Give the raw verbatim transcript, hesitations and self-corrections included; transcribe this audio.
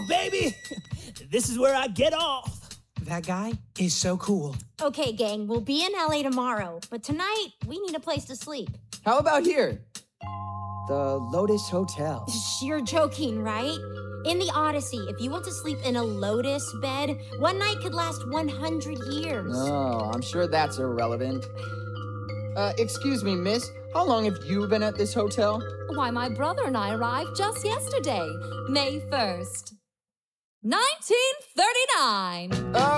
baby. This is where I get off. That guy is so cool. Okay, gang, we'll be in L A tomorrow, but tonight we need a place to sleep. How about here? The Lotus Hotel. You're joking, right? In the Odyssey, if you want to sleep in a Lotus bed, one night could last one hundred years. Oh, I'm sure that's irrelevant. Uh, excuse me, miss. How long have you been at this hotel? Why, my brother and I arrived just yesterday, May first. nineteen thirty-nine. Uh,